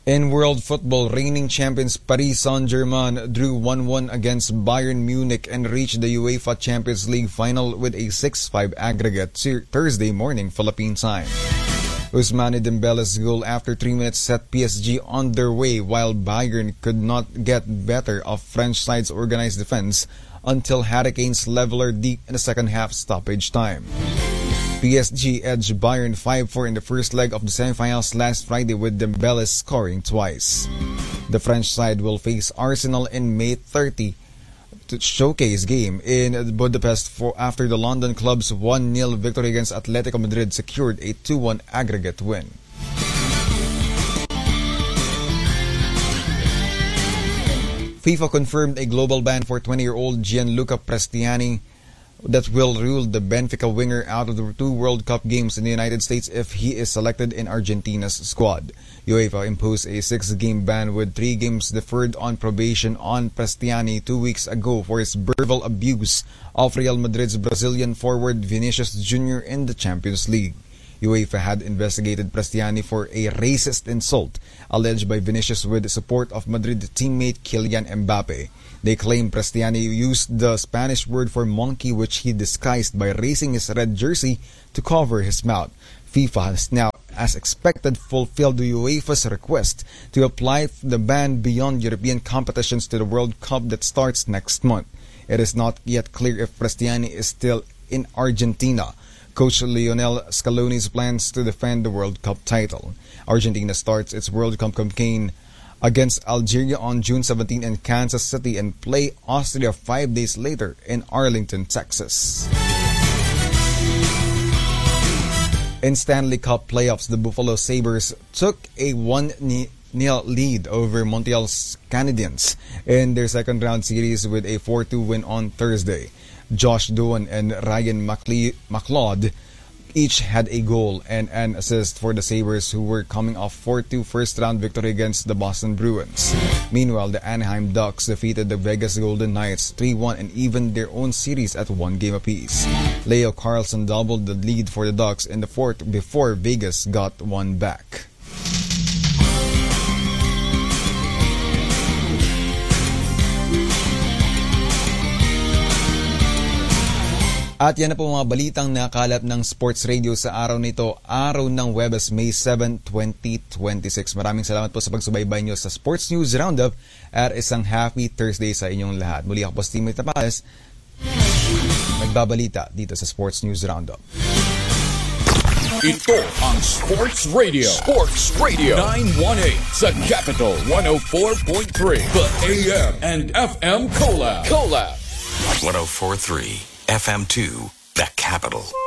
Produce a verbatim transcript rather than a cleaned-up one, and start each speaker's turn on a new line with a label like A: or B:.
A: In world football, reigning champions Paris Saint-Germain drew one one against Bayern Munich and reached the UEFA Champions League final with a six five aggregate Thursday morning Philippine time. Ousmane Dembele's goal after three minutes set P S G on their way, while Bayern could not get better of French side's organized defense until Hurricanes leveler deep in the second half stoppage time. P S G edged Bayern five four in the first leg of the semifinals last Friday, with Dembele scoring twice. The French side will face Arsenal in May thirtieth to showcase game in Budapest for after the London club's one nil victory against Atletico Madrid secured a two one aggregate win. FIFA confirmed a global ban for twenty-year-old Gianluca Prestiani that will rule the Benfica winger out of the two World Cup games in the United States if he is selected in Argentina's squad. UEFA imposed a six-game ban with three games deferred on probation on Prestiani two weeks ago for his verbal abuse of Real Madrid's Brazilian forward Vinicius Junior in the Champions League. UEFA had investigated Prestiani for a racist insult alleged by Vinicius with the support of Madrid teammate Kylian Mbappe. They claim Prestiani used the Spanish word for monkey, which he disguised by raising his red jersey to cover his mouth. FIFA has now, as expected, fulfilled the UEFA's request to apply the ban beyond European competitions to the World Cup that starts next month. It is not yet clear if Prestiani is still in Argentina. Coach Lionel Scaloni's plans to defend the World Cup title. Argentina starts its World Cup campaign against Algeria on June seventeenth in Kansas City and play Austria five days later in Arlington, Texas. In Stanley Cup playoffs, the Buffalo Sabres took a one nil lead over Montreal's Canadiens in their second round series with a four two win on Thursday. Josh Doan and Ryan McLeod each had a goal and an assist for the Sabres, who were coming off four two first-round victory against the Boston Bruins. Meanwhile, the Anaheim Ducks defeated the Vegas Golden Knights three one and evened their own series at one game apiece. Leo Carlsson doubled the lead for the Ducks in the fourth before Vegas got one back. At yan na po mga balitang nakalap ng Sports Radio sa araw nito, araw ng Huwebes, May seventh, twenty twenty-six. Maraming salamat po sa pagsubaybay nyo sa Sports News Roundup at isang happy Thursday sa inyong lahat. Muli ako po si Timmy Tapales, nagbabalita dito sa Sports News Roundup.
B: Ito ang Sports Radio. Sports Radio nine eighteen sa Capital one oh four point three. The A M and F M Collab. Collab.
C: one oh four point three F M two, The Capital.